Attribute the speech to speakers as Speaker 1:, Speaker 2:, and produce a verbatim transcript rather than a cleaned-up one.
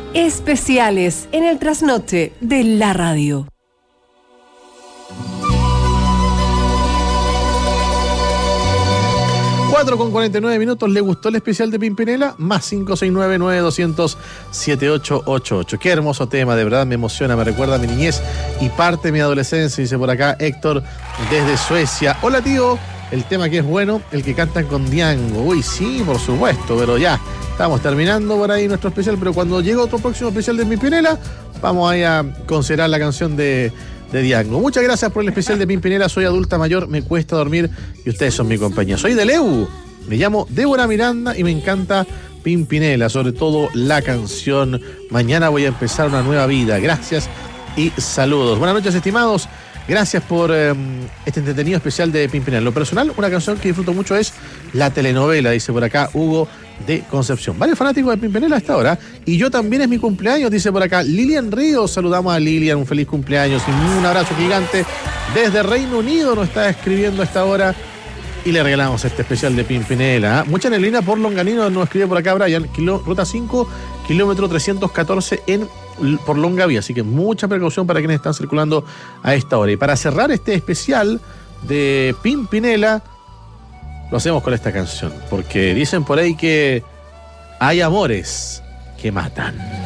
Speaker 1: Especiales en el trasnoche de la radio.
Speaker 2: cuatro con cuarenta y nueve minutos. ¿Le gustó el especial de Pimpinela? Más cinco seis nueve, nueve dos cero cero, siete ocho ocho ocho. Qué hermoso tema, de verdad me emociona, me recuerda a mi niñez y parte de mi adolescencia, dice por acá Héctor desde Suecia. Hola tío, el tema que es bueno, el que cantan con Diango. Uy, sí, por supuesto, pero ya, estamos terminando por ahí nuestro especial, pero cuando llegue otro próximo especial de Pimpinela, vamos ahí a considerar la canción de... de Diango. Muchas gracias por el especial de Pimpinela. Soy adulta mayor, me cuesta dormir y ustedes son mi compañía. Soy de Leu, me llamo Débora Miranda y me encanta Pimpinela, sobre todo la canción Mañana voy a empezar una nueva vida. Gracias y saludos. Buenas noches, estimados. Gracias por eh, este entretenido especial de Pimpinela. En lo personal, una canción que disfruto mucho es la telenovela, dice por acá Hugo de Concepción. Varios fanáticos de Pimpinela a esta hora. Y yo también, es mi cumpleaños, dice por acá Lilian Ríos. Saludamos a Lilian, un feliz cumpleaños y un abrazo gigante. Desde Reino Unido nos está escribiendo a esta hora y le regalamos este especial de Pimpinela. ¿eh? Mucha neblina por Longanino, nos escribe por acá Brian. Kilo, ruta cinco, kilómetro trescientos catorce en, por Longaví. Así que mucha precaución para quienes están circulando a esta hora. Y para cerrar este especial de Pimpinela, lo hacemos con esta canción, porque dicen por ahí que hay amores que matan.